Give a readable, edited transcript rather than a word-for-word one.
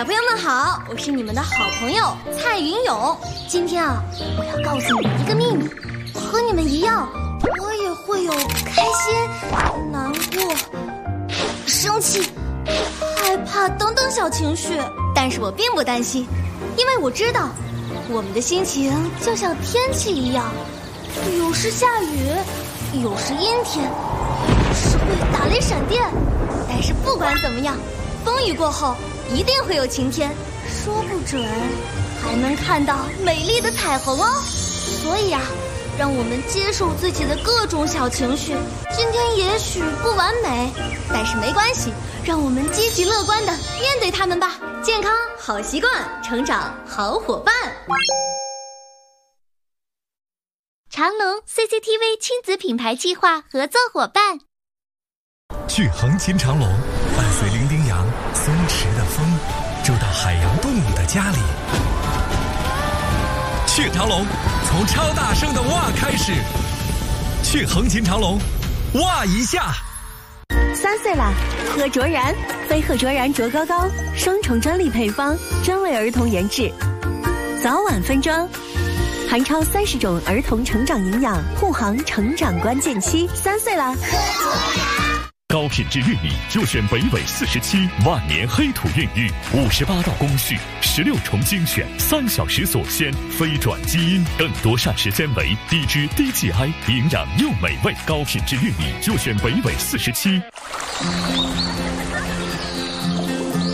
小朋友们好，我是你们的好朋友蔡云勇。今天我要告诉你们一个秘密，和你们一样，我也会有开心、难过、生气、害怕等等小情绪。但是我并不担心，因为我知道，我们的心情就像天气一样，有时下雨，有时阴天，有时会打雷闪电。但是不管怎么样，风雨过后一定会有晴天，说不准还能看到美丽的彩虹哦。所以让我们接受自己的各种小情绪。今天也许不完美，但是没关系，让我们积极乐观地面对它们吧。健康好习惯，成长好伙伴。 长隆 CCTV 亲子品牌计划合作伙伴。 去横琴长隆，伴随伶仃羊、松弛的风，住到海洋动物的家里。去长隆，从超大声的哇开始。去横琴长隆，哇一下。 3岁啦，喝卓然，非喝卓然卓高高，双重专利配方，专为儿童研制，早晚分装，含超30种儿童成长营养，护航成长关键期。3岁啦，喝卓然。 高品质玉米就选北纬47万年黑土孕育，58道工序，16重精选，3小时锁鲜，非转基因，更多膳食纤维，低脂低 GI， 营养又美味。高品质玉米就选北纬47。